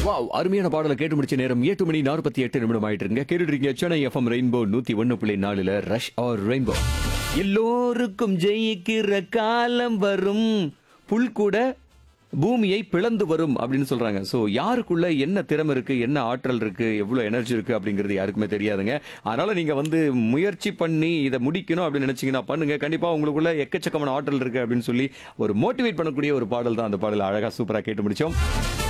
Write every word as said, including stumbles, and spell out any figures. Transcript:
Wow, அருமையான பாடலை கேட்டு முடிச்ச நேரம் எட்டு மணி நாற்பத்தி எட்டு நிமிடம் ஆயிட்டு இருங்க. கேட்டுட்டு இருக்கீங்க சென்னை எஃப்எம் ரெயின்போ நூத்தி ஒன்னு புள்ளி நாலுல ரஷ் ஆர் ரெயின்போ. எல்லோருக்கும் ஜெயிக்கிற காலம் வரும், புல் கூட பூமியை பிளந்து வரும் அப்படின்னு சொல்றாங்க. சோ யாருக்குள்ள என்ன திறமை இருக்கு, என்ன ஆற்றல் இருக்கு, எவ்வளவு எனர்ஜி இருக்கு அப்படிங்கிறது யாருக்குமே தெரியாதுங்க. அதனால நீங்க வந்து முயற்சி பண்ணி இதை முடிக்கணும் அப்படின்னு நினைச்சீங்கன்னா பண்ணுங்க. கண்டிப்பா உங்களுக்குள்ள எக்கச்சக்கமான ஆற்றல் இருக்கு அப்படின்னு சொல்லி ஒரு மோட்டிவேட் பண்ணக்கூடிய ஒரு பாடல் தான் அந்த பாடல். அழகா சூப்பரா கேட்டு முடிச்சோம்.